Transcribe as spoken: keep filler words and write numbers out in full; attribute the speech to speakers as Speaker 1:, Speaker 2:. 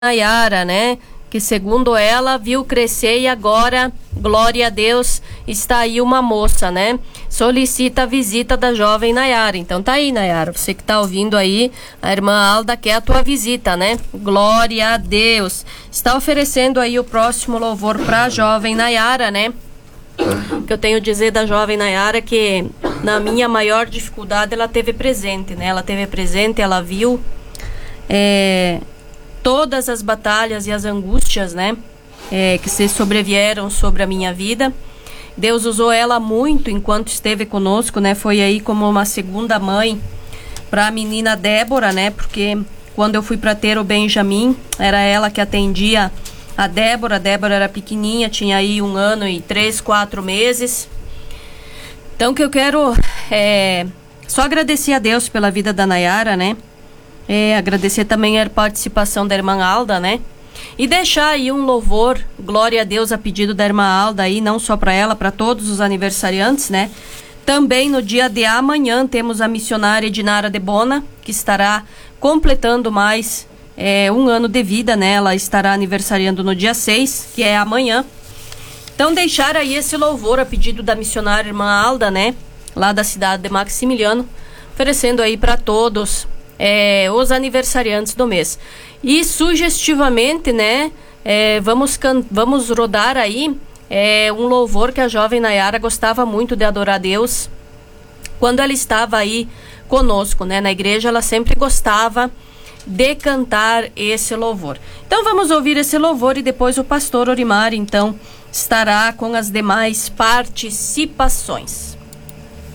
Speaker 1: Nayara, né? Que segundo ela viu crescer e agora, glória a Deus, está aí uma moça, né? Solicita a visita da jovem Nayara. Então tá aí, Nayara, você que tá ouvindo aí, a irmã Alda quer a tua visita, né? Glória a Deus. Está oferecendo aí o próximo louvor pra jovem Nayara, né? Que eu tenho a dizer da jovem Nayara que na minha maior dificuldade ela teve presente, né? Ela teve presente, ela viu é, todas as batalhas e as angústias, né? É, que se sobrevieram sobre a minha vida. Deus usou ela muito enquanto esteve conosco, né? Foi aí como uma segunda mãe para a menina Débora, né? Porque quando eu fui para ter o Benjamin, era ela que atendia a Débora. A Débora era pequenininha, tinha aí um ano e três, quatro meses. Então que eu quero é, só agradecer a Deus pela vida da Nayara, né? É, agradecer também a participação da irmã Alda, né? E deixar aí um louvor, glória a Deus, a pedido da irmã Alda aí, não só para ela, para todos os aniversariantes, né? Também no dia de amanhã temos a missionária Edinara de Bona, que estará completando mais é, um ano de vida, né? Ela estará aniversariando no dia seis, que é amanhã. Então deixar aí esse louvor a pedido da missionária irmã Alda, né? Lá da cidade de Maximiliano, oferecendo aí para todos É, os aniversariantes do mês. E sugestivamente, né, é, vamos, can vamos rodar aí é, um louvor que a jovem Nayara gostava muito de adorar a Deus quando ela estava aí conosco, né, na igreja. Ela sempre gostava de cantar esse louvor. Então vamos ouvir esse louvor e depois o pastor Orimar então estará com as demais participações.